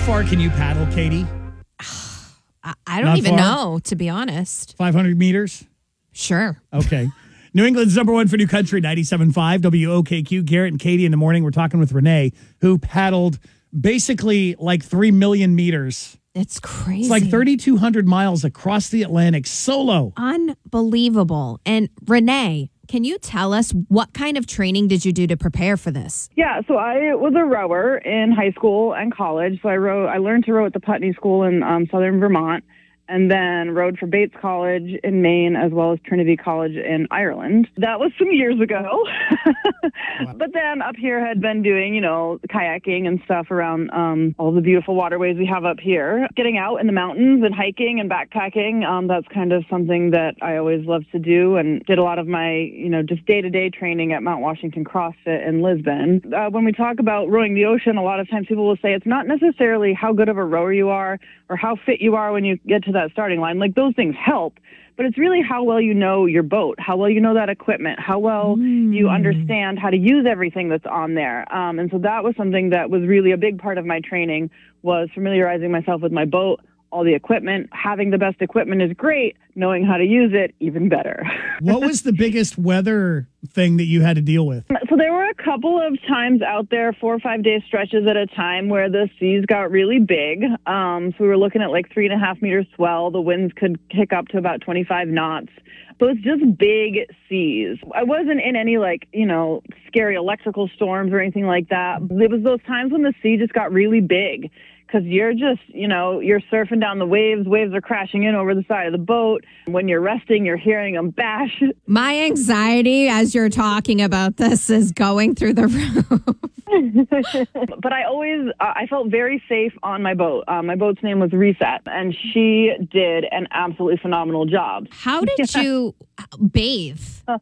far can you paddle, Katie? I don't Not even far? know, to be honest. 500 meters? Sure. Okay. New England's number one for New Country, 97.5 WOKQ. Garrett and Katie in the morning. We're talking with Renee, who paddled basically like 3 million meters. It's crazy. It's like 3,200 miles across the Atlantic solo. Unbelievable. And Renee, can you tell us what kind of training did you do to prepare for this? Yeah, so I was a rower in high school and college. So I learned to row at the Putney School in southern Vermont, and then rowed for Bates College in Maine as well as Trinity College in Ireland. That was some years ago. Wow. But then up here had been doing, kayaking and stuff around all the beautiful waterways we have up here. Getting out in the mountains and hiking and backpacking, that's kind of something that I always loved to do, and did a lot of my, just day-to-day training at Mount Washington CrossFit in Lisbon. When we talk about rowing the ocean, a lot of times people will say it's not necessarily how good of a rower you are or how fit you are when you get to that starting line. Like, those things help, but it's really how well you know your boat, how well you know that equipment, how well you understand how to use everything that's on there. And so that was something that was really a big part of my training, was familiarizing myself with my boat, all the equipment. Having the best equipment is great. Knowing how to use it, even better. What was the biggest weather thing that you had to deal with? So there were a couple of times out there, 4 or 5 day stretches at a time, where the seas got really big. So we were looking at like 3.5 meter swell. The winds could kick up to about 25 knots. So it's just big seas. I wasn't in any scary electrical storms or anything like that. It was those times when the sea just got really big. Because you're just, you're surfing down the waves. Waves are crashing in over the side of the boat. When you're resting, you're hearing them bash. My anxiety as you're talking about this is going through the roof. But I felt very safe on my boat. My boat's name was Reset, and she did an absolutely phenomenal job. How did you bathe?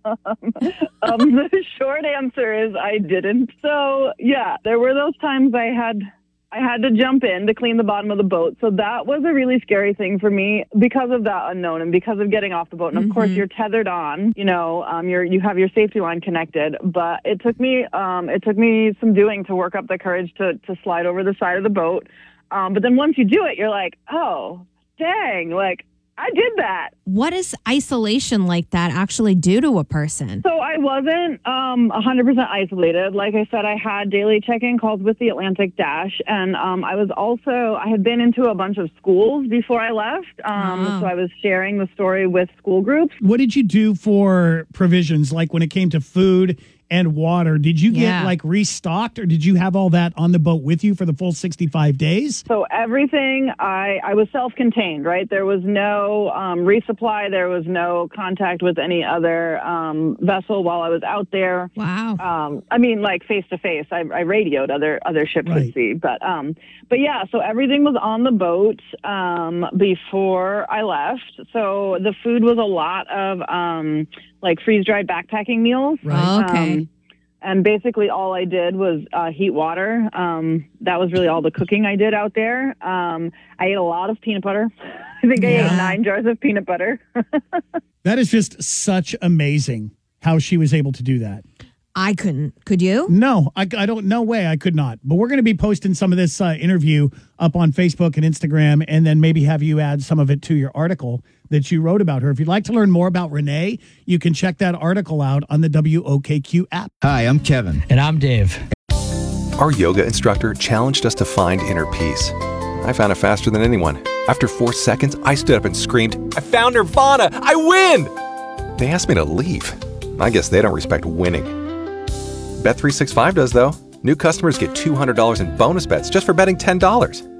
The short answer is I didn't. So, yeah, there were those times I had to jump in to clean the bottom of the boat. So that was a really scary thing for me because of that unknown and because of getting off the boat. And of course, you're tethered on, you have your safety line connected. But it took me some doing to work up the courage to slide over the side of the boat. But then once you do it, you're like, oh, dang, I did that. What does isolation like that actually do to a person? So I wasn't 100% isolated. Like I said, I had daily check-in calls with the Atlantic Dash, and I had been into a bunch of schools before I left. So I was sharing the story with school groups. What did you do for provisions, like when it came to food and water? Did you get restocked, or did you have all that on the boat with you for the full 65 days? So everything, I was self-contained, right? There was no resupply. There was no contact with any other vessel while I was out there. Wow. Face to face. I radioed other ships at sea, but yeah. So everything was on the boat before I left. So the food was a lot of freeze-dried backpacking meals. Right. Okay. And basically all I did was heat water. That was really all the cooking I did out there. I ate a lot of peanut butter. I think I ate 9 jars of peanut butter. That is just such amazing how she was able to do that. I couldn't. Could you? No, I don't. No way I could not. But we're going to be posting some of this interview up on Facebook and Instagram, and then maybe have you add some of it to your article that you wrote about her. If you'd like to learn more about Renee, you can check that article out on the WOKQ app. Hi, I'm Kevin. And I'm Dave. Our yoga instructor challenged us to find inner peace. I found it faster than anyone. After 4 seconds, I stood up and screamed, "I found Nirvana! I win!" They asked me to leave. I guess they don't respect winning. Bet365 does, though. New customers get $200 in bonus bets just for betting $10.